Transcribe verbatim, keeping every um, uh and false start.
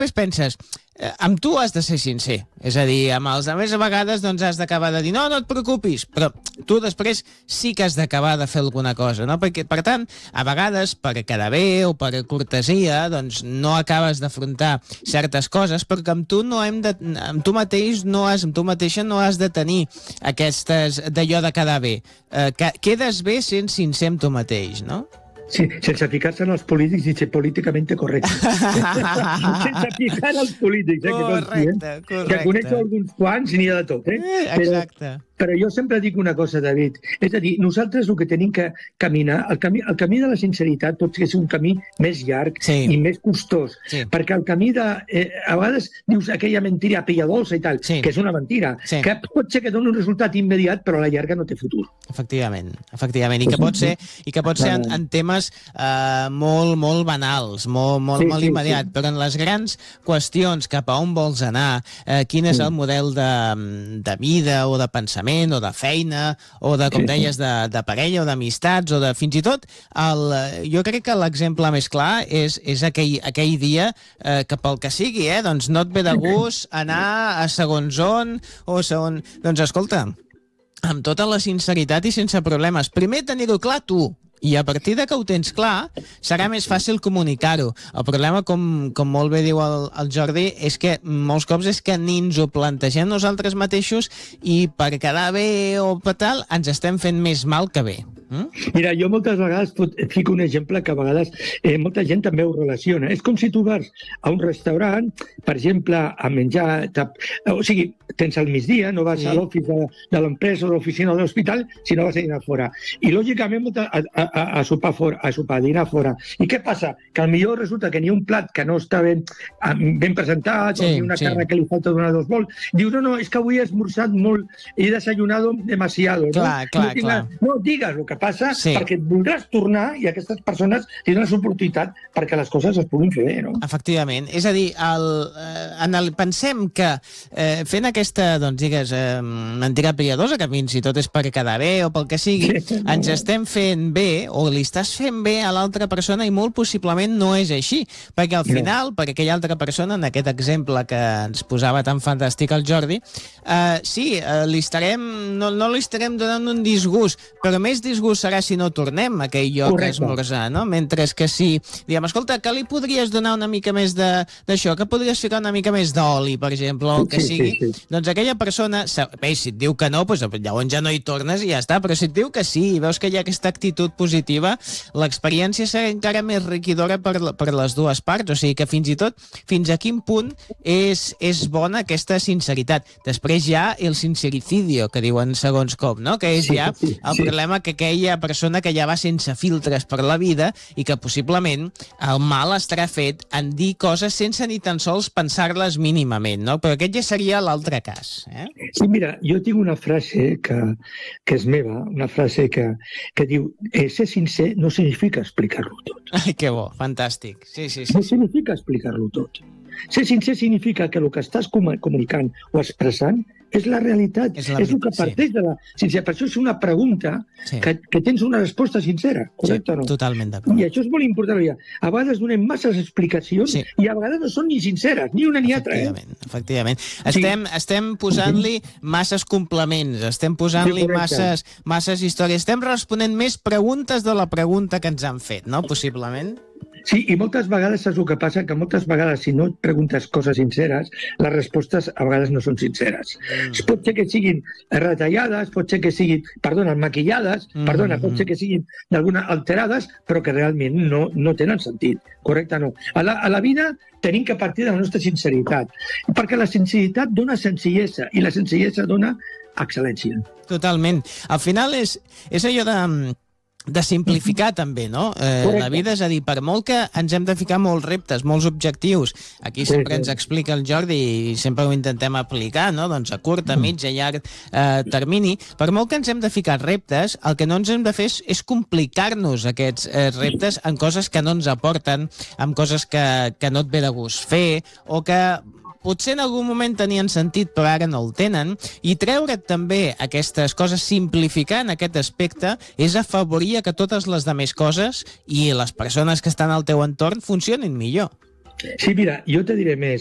després penses, eh, amb tu has de ser sincer. És a dir, amb els altres a vegades doncs has d'acabar de dir, no, no et preocupis, però tu després sí que has d'acabar de fer alguna cosa, no? Perquè, per tant, a vegades, per quedar bé o per cortesia, doncs no acabes d'afrontar certes coses, perquè amb tu no hem de, amb tu mateix no has, amb tu mateixa no has de tenir aquestes d'allò de quedar bé. Eh, que, quedes bé sent sincer amb tu mateix, no? Sí, sense ficar-se en els polítics i ser políticament correcte. Sense ficar en els polítics, eh, correcte, que, correcte. que conec alguns quants i n'hi ha de tot. Eh? Eh, exacte. Però, però jo sempre dic una cosa, David. És a dir, nosaltres el que tenim que caminar, el camí, el camí de la sinceritat pot ser un camí més llarg sí. i més costós. Sí. Perquè el camí de... Eh, a vegades dius aquella mentira pilla dolça i tal, sí. que és una mentira, sí. que pot ser que doni un resultat immediat, però a la llarga no té futur. Efectivament, efectivament. I que pot ser, i que pot ser en, en temes Uh, molt, molt banals, molt, molt, sí, molt sí, immediat, sí. Però en les grans qüestions cap a on vols anar, uh, quin és sí. el model de, de vida o de pensament o de feina o de, com sí, deies, de, de parella o d'amistats o de fins i tot el, jo crec que l'exemple més clar és, és aquell, aquell dia uh, que pel que sigui, eh, doncs no et ve de gust anar a segons on o segon... Doncs escolta, amb tota la sinceritat i sense problemes, primer tenir-ho clar tu, i a partir de que ho tens clar, serà més fàcil comunicar-ho. El problema, com, com molt bé diu el, el Jordi, és que molts cops és que ni ens ho plantegem nosaltres mateixos i per quedar bé o per tal, ens estem fent més mal que bé. Mm? Mira, jo moltes vegades et fico un exemple que a vegades eh, molta gent també ho relaciona. És com si tu vas a un restaurant, per exemple, a menjar... O sigui, tens al migdia, no vas sí. a l'office de, de l'empresa o l'oficina de l'hospital, sinó vas a dinar fora. I, lògicament, a, a, a, a sopar fora, a sopar, a dinar fora. I què passa? Que potser resulta que n'hi ha un plat que no està ben, ben presentat, sí, o ni una sí. carne que li falta donar dos vols. Diu, no, no, és que avui he esmorzat molt, he desayunado demasiado. Clar, no? clar, no, clar. No, digues el que passa, sí. perquè et voldràs tornar i aquestes persones tindran l'oportunitat perquè les coses es puguin fer bé, no? Efectivament. És a dir, el, eh, en el, pensem que eh, fent aquesta, doncs, digues, eh, mentira piadosa, que fins i tot és per quedar bé o pel que sigui, sí, no. ens estem fent bé o li estàs fent bé a l'altra persona i molt possiblement no és així. Perquè al final, no. per aquella altra persona, en aquest exemple que ens posava tan fantàstic el Jordi, eh, sí, eh, li estarem, no, no li estarem donant un disgust, però més disgust serà si no tornem a aquell lloc a esmorzar, no? Mentre que si diguem, escolta, que li podries donar una mica més d'això, que podries ficar una mica més d'oli, per exemple, o el que sí, sigui, sí, sí. doncs aquella persona, bé, si et diu que no, doncs llavors ja no hi tornes i ja està, però si et diu que sí i veus que hi ha aquesta actitud positiva, l'experiència serà encara més enriquidora per, per les dues parts, o sigui que fins i tot, fins a quin punt és, és bona aquesta sinceritat. Després hi ha el sincericidio, que diuen segons com, no? Que és sí, ja sí, el sí. problema que aquella persona que ja va sense filtres per la vida i que possiblement el mal estarà fet en dir coses sense ni tan sols pensar-les mínimament, no? Però aquest ja seria l'altre cas. Eh? Sí, mira, jo tinc una frase que, que és meva, una frase que, que diu eh, ser sincer no significa explicar-lo tot. Ai, que bo, fantàstic. Sí, sí, sí. No significa explicar-lo tot. Ser sincer significa que el que estàs comunicant o expressant és la realitat, és, la... és el que parteix sí. de la... Sincera. Per això és una pregunta sí. que, que tens una resposta sincera, correcte sí, o no? Totalment d'acord. I això és molt important. A vegades donem masses explicacions sí. i a vegades no són ni sinceres, ni una ni altra. Efectivament, eh? efectivament. Estem, sí. estem posant-li masses complements, estem posant-li sí, masses, masses històries, estem responent més preguntes de la pregunta que ens han fet, no? Possiblement. Sí, i moltes vegades saps el que passa? Que moltes vegades, si no et preguntes coses sinceres, les respostes a vegades no són sinceres. Mm. Pot ser que siguin retallades, pot ser que siguin, perdona, maquillades, mm. perdona, pot ser que siguin d'alguna alterades, però que realment no, no tenen sentit. Correcte, no. A la, a la vida tenim que partir de la nostra sinceritat, perquè la sinceritat dona senzillesa, i la senzillesa dona excel·lència. Totalment. Al final és, és allò de... de simplificar també, no? Eh, la vida, és a dir, per molt que ens hem de ficar molts reptes, molts objectius, aquí sempre ens explica el Jordi i sempre ho intentem aplicar, no? Doncs a curt, a mig, a llarg eh, termini, per molt que ens hem de ficar reptes, el que no ens hem de fer és, és complicar-nos aquests eh, reptes en coses que no ens aporten, en coses que, que no et ve de gust fer, o que potser en algun moment tenien sentit però ara no el tenen, i treure't també aquestes coses, simplificar en aquest aspecte, és afavorir que totes les demés coses i les persones que estan al teu entorn funcionin millor. Sí, mira, jo te diré més.